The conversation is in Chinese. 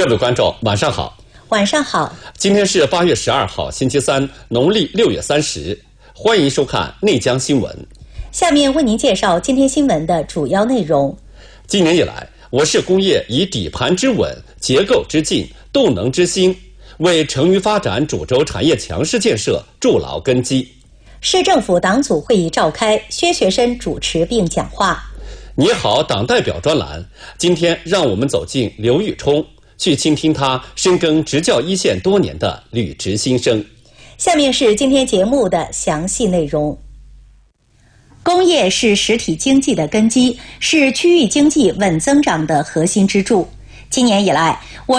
各位观众，晚上好。 晚上好。 今天是8月12号，星期三，农历6月30。欢迎收看内江新闻。 下面为您介绍今天新闻的主要内容。 今年以来，我市工业以底盘之稳、结构之劲、动能之兴，为成渝发展主轴产业强势建设筑牢根基。 市政府党组会议召开，薛学深主持并讲话。 你好，党代表专栏，今天让我们走进刘玉冲，去倾听他深耕执教一线多年的履职心声。 下面是今天节目的详细内容。工业是实体经济的根基，是区域经济稳增长的核心支柱。今年以来，